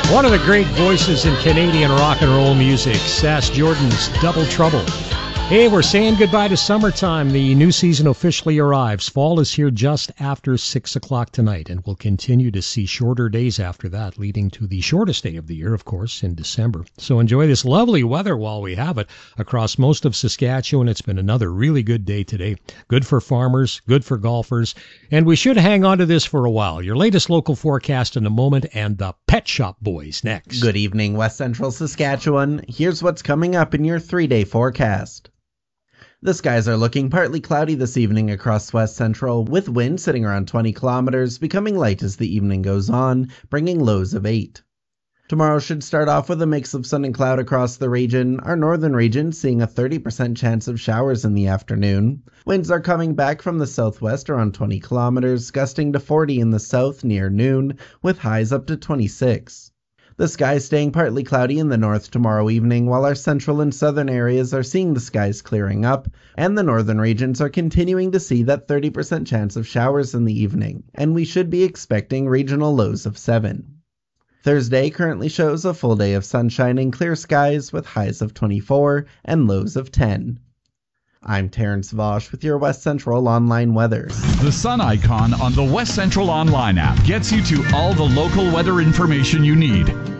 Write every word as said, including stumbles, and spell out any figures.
One of the great voices in Canadian rock and roll music, Sass Jordan's Double Trouble. Hey, we're saying goodbye to summertime. The new season officially arrives. Fall is here just after six o'clock tonight, and we'll continue to see shorter days after that, leading to the shortest day of the year, of course, in December. So enjoy this lovely weather while we have it across most of Saskatchewan. It's been another really good day today. Good for farmers, good for golfers, and we should hang on to this for a while. Your latest local forecast in a moment, and the Pet Shop Boys next. Good evening, West Central Saskatchewan. Here's what's coming up in your three-day forecast. The skies are looking partly cloudy this evening across West Central, with wind sitting around twenty kilometers, becoming light as the evening goes on, bringing lows of eight. Tomorrow should start off with a mix of sun and cloud across the region, our northern region seeing a thirty percent chance of showers in the afternoon. Winds are coming back from the southwest around twenty kilometers, gusting to forty in the south near noon, with highs up to twenty-six. The sky staying partly cloudy in the north tomorrow evening, while our central and southern areas are seeing the skies clearing up, and the northern regions are continuing to see that thirty percent chance of showers in the evening, and we should be expecting regional lows of seven. Thursday currently shows a full day of sunshine and clear skies with highs of twenty-four and lows of ten. I'm Terrence Vosch with your West Central Online weather. The sun icon on the West Central Online app gets you to all the local weather information you need.